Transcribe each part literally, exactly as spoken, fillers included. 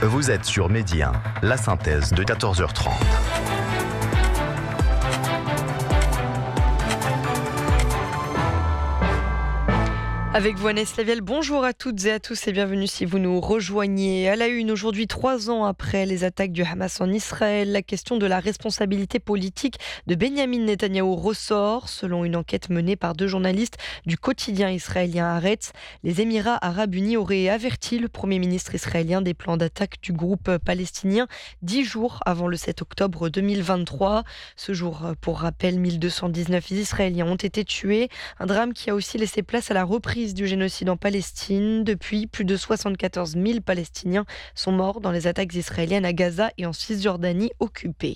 Vous êtes sur Midi un, la synthèse de quatorze heures trente. Avec vous, Anaïs Lavielle, bonjour à toutes et à tous et bienvenue si vous nous rejoignez. À la une, aujourd'hui, trois ans après les attaques du Hamas en Israël, la question de la responsabilité politique de Benyamin Netanyahou ressort. Selon une enquête menée par deux journalistes du quotidien israélien Haaretz, les Émirats arabes unis auraient averti le Premier ministre israélien des plans d'attaque du groupe palestinien dix jours avant le sept octobre deux mille vingt-trois. Ce jour, pour rappel, mille deux cent dix-neuf Israéliens ont été tués. Un drame qui a aussi laissé place à la reprise du génocide en Palestine. Depuis, plus de soixante-quatorze mille Palestiniens sont morts dans les attaques israéliennes à Gaza et en Cisjordanie occupée.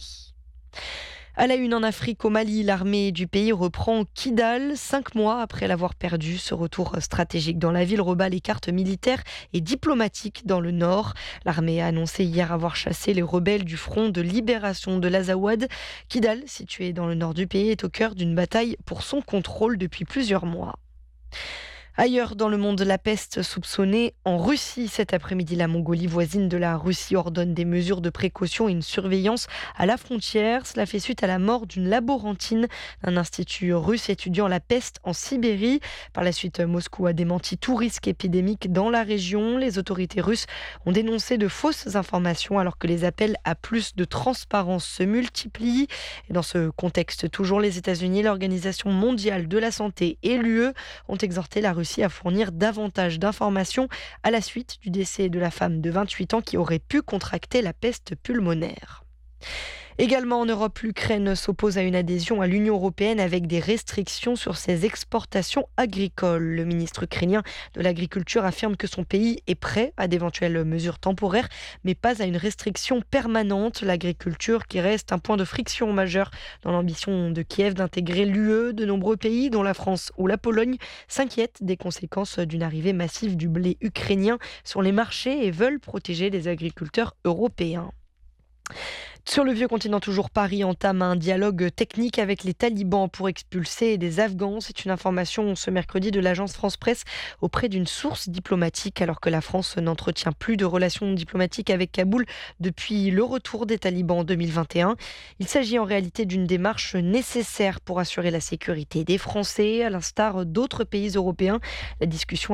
À la une en Afrique, au Mali, l'armée du pays reprend Kidal. Cinq mois après l'avoir perdu, ce retour stratégique dans la ville rebat les cartes militaires et diplomatiques dans le nord. L'armée a annoncé hier avoir chassé les rebelles du front de libération de l'Azawad. Kidal, situé dans le nord du pays, est au cœur d'une bataille pour son contrôle depuis plusieurs mois. Ailleurs dans le monde, la peste soupçonnée en Russie. Cet après-midi, la Mongolie voisine de la Russie ordonne des mesures de précaution et une surveillance à la frontière. Cela fait suite à la mort d'une laborantine d'un institut russe étudiant la peste en Sibérie. Par la suite, Moscou a démenti tout risque épidémique dans la région. Les autorités russes ont dénoncé de fausses informations alors que les appels à plus de transparence se multiplient. Et dans ce contexte, toujours les États-Unis, l'Organisation mondiale de la santé et l'U E ont exhorté la Russie à fournir davantage d'informations à la suite du décès de la femme de vingt-huit ans qui aurait pu contracter la peste pulmonaire. Également en Europe, l'Ukraine s'oppose à une adhésion à l'Union européenne avec des restrictions sur ses exportations agricoles. Le ministre ukrainien de l'Agriculture affirme que son pays est prêt à d'éventuelles mesures temporaires, mais pas à une restriction permanente. L'agriculture qui reste un point de friction majeur dans l'ambition de Kiev d'intégrer l'U E. De nombreux pays, dont la France ou la Pologne, s'inquiètent des conséquences d'une arrivée massive du blé ukrainien sur les marchés et veulent protéger les agriculteurs européens. Sur le vieux continent, toujours, Paris entame un dialogue technique avec les talibans pour expulser des Afghans. C'est une information ce mercredi de l'agence France-Presse auprès d'une source diplomatique, alors que la France n'entretient plus de relations diplomatiques avec Kaboul depuis le retour des talibans en deux mille vingt et un. Il s'agit en réalité d'une démarche nécessaire pour assurer la sécurité des Français, à l'instar d'autres pays européens. La discussion